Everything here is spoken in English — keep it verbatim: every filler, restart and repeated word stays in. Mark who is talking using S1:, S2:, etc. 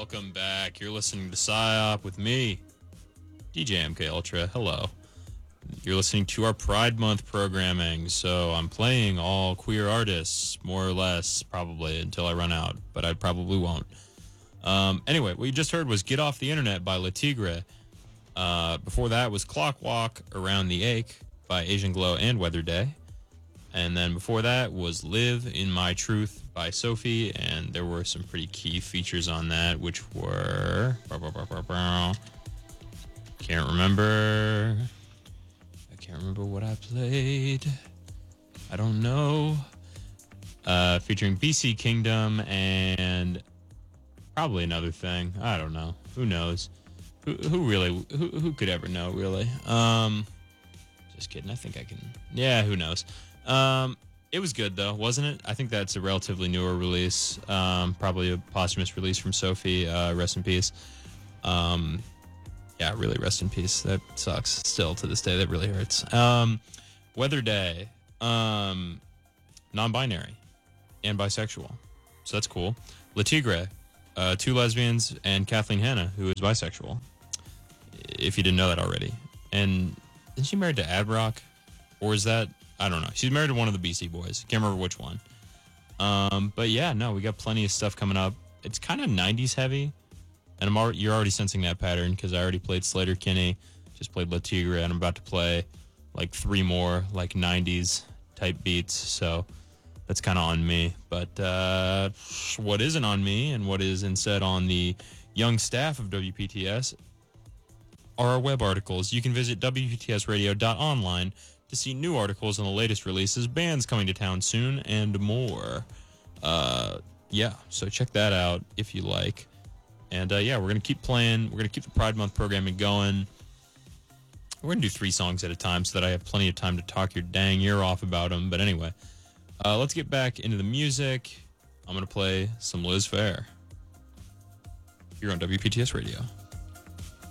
S1: Welcome back. You're listening to PsyOp with me, D J M K Ultra. Hello. You're listening to our Pride Month programming, so I'm playing all queer artists, more or less, probably, until I run out, but I probably won't. Um, anyway, what you just heard was Get Off the Internet by Le Tigre. Uh, before that was Clock Walk Around the Ache by Asian Glow and Weather Day. And then before that was Live in My Truth by Sophie, and there were some pretty key features on that, which were... Can't remember. I can't remember what I played. I don't know. Uh, featuring B C Kingdom and probably another thing. I don't know. Who knows? Who, who really... Who, who could ever know, really? Um, just kidding. I think I can... Yeah, who knows? Um, it was good though, wasn't it? I think that's a relatively newer release. Um, probably a posthumous release from Sophie. Uh, rest in peace. Um, yeah, really rest in peace. That sucks still to this day. That really hurts. Um, Weather Day, um, non-binary and bisexual. So that's cool. Le Tigre, uh, two lesbians and Kathleen Hanna, who is bisexual. If you didn't know that already. And isn't she married to Ad Rock? Or is that... I don't know. She's married to one of the Beastie Boys. Can't remember which one. Um, but yeah, no, we got plenty of stuff coming up. It's kind of nineties heavy, and I'm already, you're already sensing that pattern because I already played Slater Kinney, just played Le Tigre, and I'm about to play like three more like nineties type beats. So that's kind of on me. But uh, what isn't on me, and what is instead on the young staff of W P T S, are our web articles. You can visit W P T S radio dot online to see new articles on the latest releases, bands coming to town soon, and more. Uh, yeah, so check that out if you like. And uh, yeah, we're going to keep playing. We're going to keep the Pride Month programming going. We're going to do three songs at a time so that I have plenty of time to talk your dang ear off about them. But anyway, uh, let's get back into the music. I'm going to play some Liz Phair here on W P T S Radio.